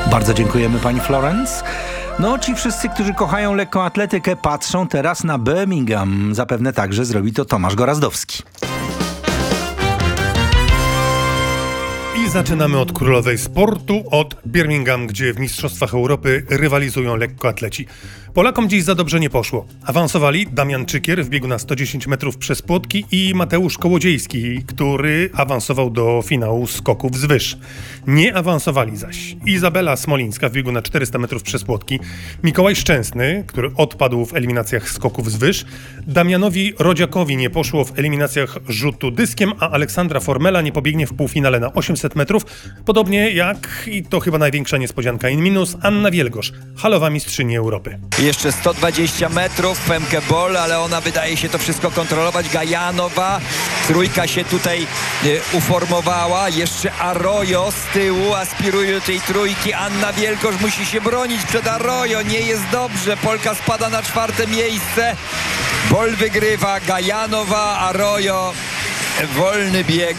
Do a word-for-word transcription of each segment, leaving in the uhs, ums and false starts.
Bardzo dziękujemy pani Florence. No, ci wszyscy, którzy kochają lekkoatletykę, patrzą teraz na Birmingham. Zapewne także zrobi to Tomasz Gorazdowski. I zaczynamy od królowej sportu, od Birmingham, gdzie w Mistrzostwach Europy rywalizują lekkoatleci. Polakom dziś za dobrze nie poszło. Awansowali Damian Czykier w biegu na sto dziesięć metrów przez płotki i Mateusz Kołodziejski, który awansował do finału skoków z wyż. Nie awansowali zaś Izabela Smolińska w biegu na czterysta metrów przez płotki, Mikołaj Szczęsny, który odpadł w eliminacjach skoków z wyż, Damianowi Rodziakowi nie poszło w eliminacjach rzutu dyskiem, a Aleksandra Formela nie pobiegnie w półfinale na osiemset metrów, podobnie jak, i to chyba największa niespodzianka in minus, Anna Wielgosz, halowa mistrzyni Europy. Jeszcze sto dwadzieścia metrów, Femke Bol, ale ona wydaje się to wszystko kontrolować. Gajanowa, trójka się tutaj y, uformowała. Jeszcze Arroyo z tyłu aspiruje do tej trójki. Anna Wielgosz musi się bronić przed Arroyo. Nie jest dobrze. Polka spada na czwarte miejsce. Bol wygrywa, Gajanowa, Arroyo. Wolny bieg.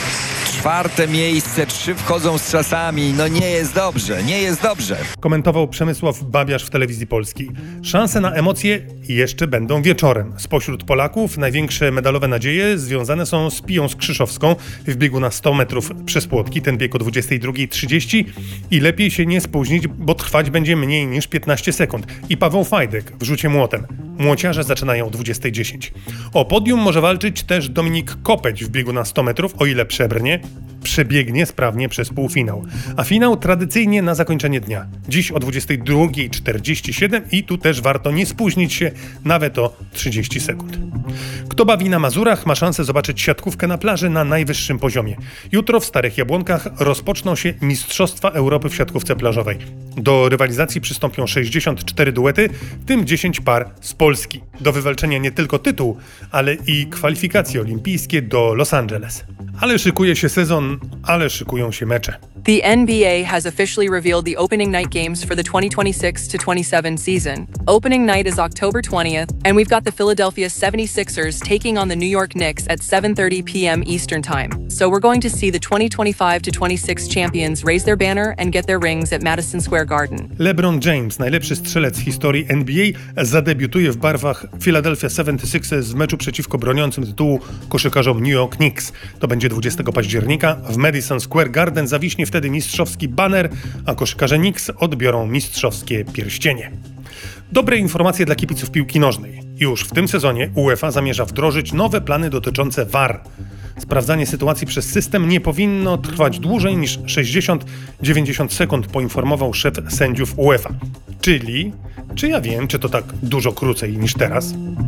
Czwarte miejsce, trzy wchodzą z czasami. No nie jest dobrze, nie jest dobrze. Komentował Przemysław Babiarz w Telewizji Polskiej. Szanse na emocje jeszcze będą wieczorem. Spośród Polaków największe medalowe nadzieje związane są z Piją Skrzyszowską w biegu na sto metrów przez płotki. Ten bieg o dwudziestej drugiej trzydzieści i lepiej się nie spóźnić, bo trwać będzie mniej niż piętnaście sekund. I Paweł Fajdek w rzucie młotem. Młociarze zaczynają o dwudziestej dziesięć. O podium może walczyć też Dominik Kopeć w biegu na sto metrów, o ile przebrnie, przebiegnie sprawnie przez półfinał. A finał tradycyjnie na zakończenie dnia. Dziś o dwudziestej drugiej czterdzieści siedem i tu też warto nie spóźnić się nawet o trzydzieści sekund. Kto bawi na Mazurach, ma szansę zobaczyć siatkówkę na plaży na najwyższym poziomie. Jutro w Starych Jabłonkach rozpoczną się Mistrzostwa Europy w siatkówce plażowej. Do rywalizacji przystąpią sześćdziesiąt cztery duety, w tym dziesięć par z Polski. Do wywalczenia nie tylko tytułu, ale i kwalifikacje olimpijskie do Los Angeles. Ale szykuje się sezon, ale szykują się mecze. The N B A has officially revealed the opening night games for the twenty twenty-six to twenty-seven season. Opening night is October twentieth, and we've got the Philadelphia seventy-sixers taking on the New York Knicks at seven thirty p.m. Eastern Time. So we're going to see the twenty twenty-five to twenty-six champions raise their banner and get their rings at Madison Square Garden. LeBron James, najlepszy strzelec w historii N B A, zadebiutuje w barwach Philadelphia seventy-sixers w meczu przeciwko broniącym tytułu koszykarzom New York Knicks. To będzie dwudziestego października. W Madison Square Garden zawiśnie wtedy mistrzowski baner, a koszykarze Knicks odbiorą mistrzowskie pierścienie. Dobre informacje dla kibiców piłki nożnej. Już w tym sezonie UEFA zamierza wdrożyć nowe plany dotyczące V A R. Sprawdzanie sytuacji przez system nie powinno trwać dłużej niż sześćdziesiąt do dziewięćdziesięciu sekund, poinformował szef sędziów UEFA. Czyli, czy ja wiem, czy to tak dużo krócej niż teraz?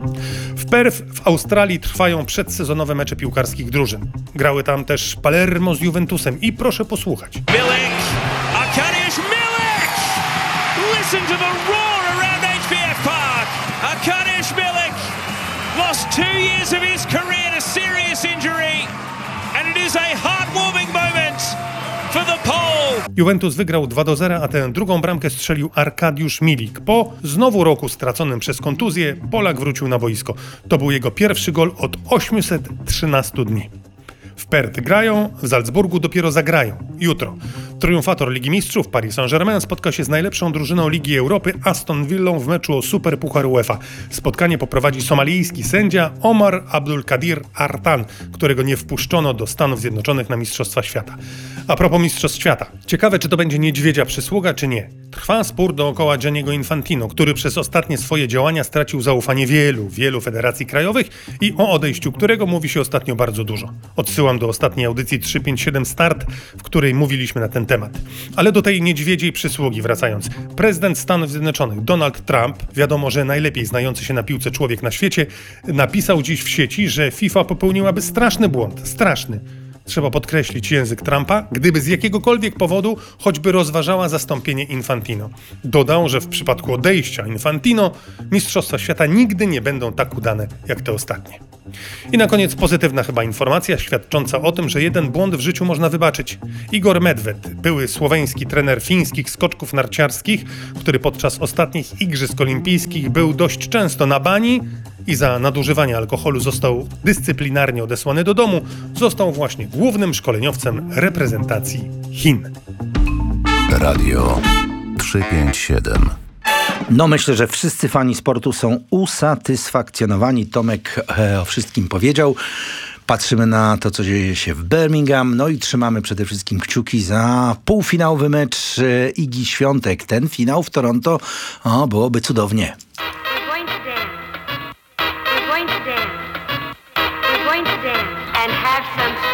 W Perth w Australii trwają przedsezonowe mecze piłkarskich drużyn. Grały tam też Palermo z Juventusem i proszę posłuchać. Milik, Arkadiusz Milik! Listen to the roar around H B F Park. Arkadiusz Milik lost two years of his career to serious injury, and it is a heartwarming moment for the Pole. Juventus wygrał dwa do zera, a tę drugą bramkę strzelił Arkadiusz Milik. Po znowu roku straconym przez kontuzję Polak wrócił na boisko. To był jego pierwszy gol od osiemset trzynastu dni. W Perth grają, w Salzburgu dopiero zagrają. Jutro triumfator Ligi Mistrzów Paris Saint-Germain spotka się z najlepszą drużyną Ligi Europy Aston Villą w meczu o Superpuchar UEFA. Spotkanie poprowadzi somalijski sędzia Omar Abdulkadir Artan, którego nie wpuszczono do Stanów Zjednoczonych na Mistrzostwa Świata. A propos Mistrzostw Świata. Ciekawe, czy to będzie niedźwiedzia przysługa, czy nie. Trwa spór dookoła Gianniego Infantino, który przez ostatnie swoje działania stracił zaufanie wielu, wielu federacji krajowych i o odejściu którego mówi się ostatnio bardzo dużo. Odsyłam do ostatniej audycji trzysta pięćdziesiąt siedem Start, w której mówiliśmy na ten temat. Ale do tej niedźwiedziej przysługi wracając. Prezydent Stanów Zjednoczonych Donald Trump, wiadomo, że najlepiej znający się na piłce człowiek na świecie, napisał dziś w sieci, że FIFA popełniłaby straszny błąd. Straszny. Trzeba podkreślić język Trumpa, gdyby z jakiegokolwiek powodu choćby rozważała zastąpienie Infantino. Dodał, że w przypadku odejścia Infantino Mistrzostwa Świata nigdy nie będą tak udane jak te ostatnie. I na koniec pozytywna chyba informacja świadcząca o tym, że jeden błąd w życiu można wybaczyć. Igor Medved, były słoweński trener fińskich skoczków narciarskich, który podczas ostatnich Igrzysk Olimpijskich był dość często na bani i za nadużywanie alkoholu został dyscyplinarnie odesłany do domu, został właśnie głównym szkoleniowcem reprezentacji Chin. Radio trzysta pięćdziesiąt siedem. No myślę, że wszyscy fani sportu są usatysfakcjonowani. Tomek e, o wszystkim powiedział. Patrzymy na to, co dzieje się w Birmingham, no i trzymamy przede wszystkim kciuki za półfinałowy mecz e, Igi Świątek. Ten finał w Toronto, o, byłoby cudownie. We're going to dance. We're going to dance. We're going to dance and have some fun.